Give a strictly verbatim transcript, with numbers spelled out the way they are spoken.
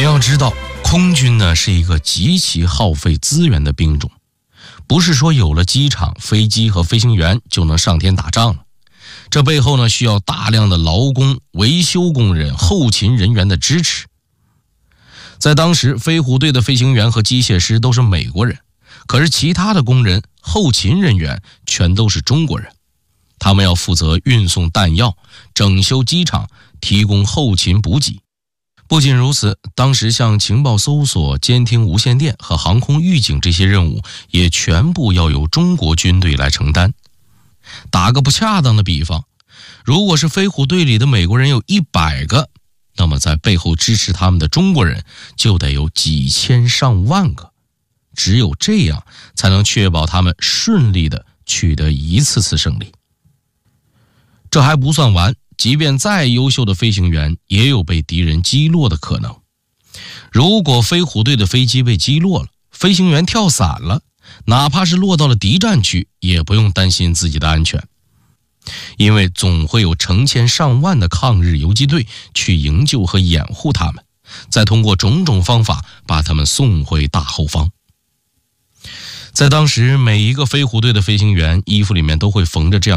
也要知道，空军呢是一个极其耗费资源的兵种，不是说有了机场、飞机和飞行员就能上天打仗了。这背后呢需要大量的劳工、维修工人、后勤人员的支持。在当时，飞虎队的飞行员和机械师都是美国人，可是其他的工人、后勤人员全都是中国人。他们要负责运送弹药、整修机场、提供后勤补给。不仅如此，当时像情报搜索、监听无线电和航空预警这些任务，也全部要由中国军队来承担。打个不恰当的比方，如果是飞虎队里的美国人有一百个，那么在背后支持他们的中国人就得有几千上万个。只有这样才能确保他们顺利地取得一次次胜利。这还不算完，即便再优秀的飞行员也有被敌人击落的可能。如果飞虎队的飞机被击落了，飞行员跳伞了，哪怕是落到了敌占区，也不用担心自己的安全，因为总会有成千上万的抗日游击队去营救和掩护他们，再通过种种方法把他们送回大后方。在当时，每一个飞虎队的飞行员衣服里面都会缝着这样